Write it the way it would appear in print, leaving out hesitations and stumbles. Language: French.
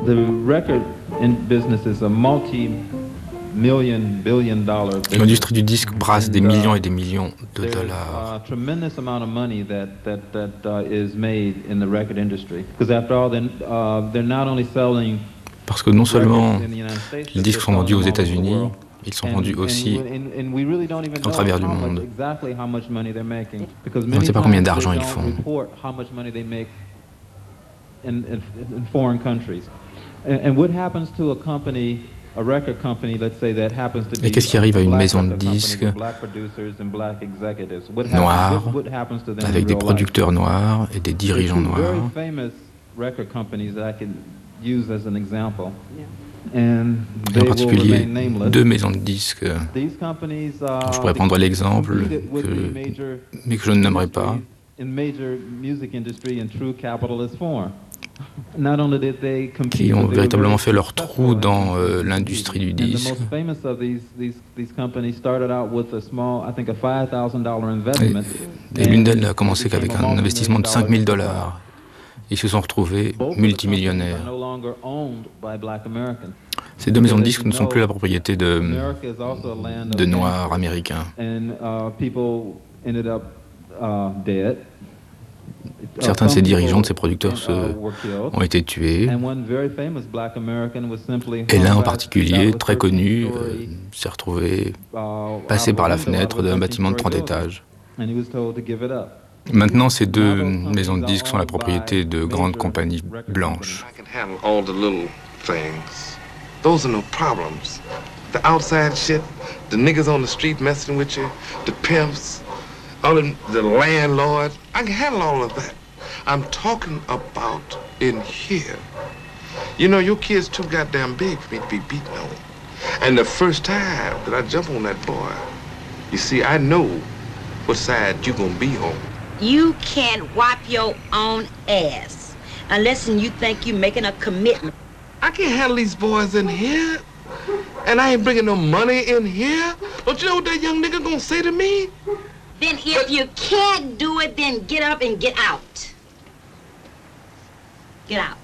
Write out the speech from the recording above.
The record business is a multi-million, billion-dollar business. L'industrie du disque brasse des millions et des millions de dollars. There's a tremendous amount of money that is made in the record industry. Because after all, they're not only selling. Parce que non seulement les disques sont vendus aux États-Unis, ils sont vendus aussi au travers du monde. On ne sait pas combien d'argent ils font. Et qu'est-ce qui arrive à une maison de disques noire, avec des producteurs noirs et des dirigeants noirs? Et en particulier, deux maisons de disques. Je pourrais prendre l'exemple, mais que je ne nommerai pas. Qui ont véritablement fait leur trou dans l'industrie du disque. Et l'une d'elles n'a commencé qu'avec un investissement de $5,000. Ils se sont retrouvés multimillionnaires. Ces deux maisons de disques ne sont plus la propriété de Noirs américains. Certains de ces dirigeants, de ces producteurs ont été tués. Et l'un en particulier, très connu, s'est retrouvé passé par la fenêtre d'un bâtiment de 30 étages. Maintenant, ces deux maisons de disques sont la propriété de grandes compagnies blanches. Those are no problems. The outside shit, the niggas on the street messing with you, the pimps, all of the landlords, I can handle all of that. I'm talking about in here. You know, your kid's too goddamn big for me to be beating on. And the first time that I jump on that boy, you see, I know what side you gonna be on. You can't wipe your own ass unless you think you're making a commitment. I can't handle these boys in here. And I ain't bringing no money in here. Don't you know what that young nigga gonna say to me? Then if you can't do it, then get up and get out. Get out.